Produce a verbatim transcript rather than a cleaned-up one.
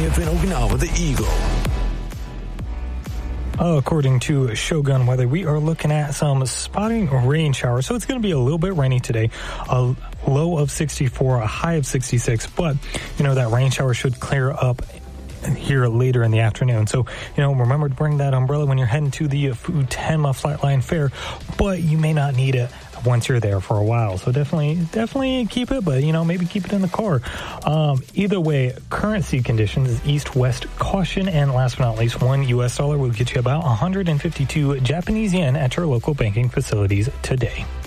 F M Okinawa, the Eagle. Uh, according to Shogun Weather, we are looking at some spotty rain showers, so it's going to be a little bit rainy today. A low of sixty-four, a high of sixty-six, but, you know, that rain shower should clear up here later in the afternoon. So, you know, remember to bring that umbrella when you're heading to the Futenma Flatline Fair, but you may not need it once you're there for a while. So definitely, definitely keep it, but, you know, maybe keep it in the car. Um, either way, current sea conditions is east-west caution, and last but not least, one U S dollar will get you about one hundred fifty-two Japanese yen at your local banking facilities today.